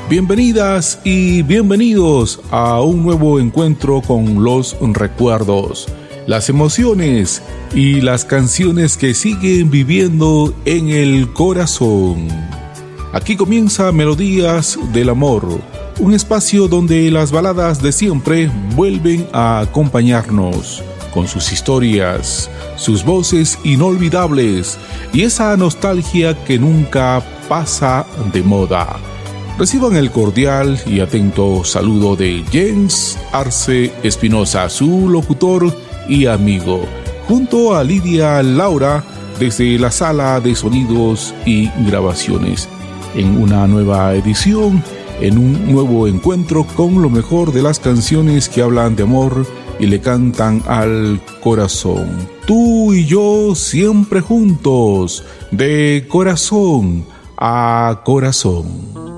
Bienvenidas y bienvenidos a un nuevo encuentro con los recuerdos, las emociones y las canciones que siguen viviendo en el corazón. Aquí comienza Melodías del Amor, un espacio donde las baladas de siempre vuelven a acompañarnos con sus historias, sus voces inolvidables y esa nostalgia que nunca pasa de moda. Reciban el cordial y atento saludo de Jens Arce Espinosa, su locutor y amigo, junto a Lidia Laura desde la sala de sonidos y grabaciones, en una nueva edición, en un nuevo encuentro con lo mejor de las canciones que hablan de amor y le cantan al corazón. Tú y yo siempre juntos, de corazón a corazón.